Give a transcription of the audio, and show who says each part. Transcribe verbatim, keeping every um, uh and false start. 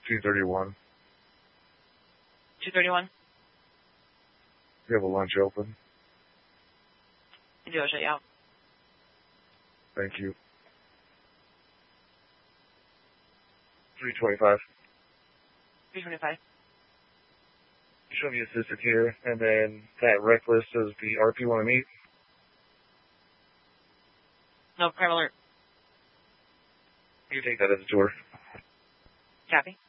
Speaker 1: two thirty-one.
Speaker 2: two thirty-one?
Speaker 1: You have a lunch open?
Speaker 2: I do, I'll shut you out.
Speaker 1: Thank you. three twenty-five.
Speaker 2: three twenty-five.
Speaker 1: Show me assisted here, and then that reckless is the R P want to meet?
Speaker 2: No, crime alert.
Speaker 1: You take that as a tour.
Speaker 2: Copy.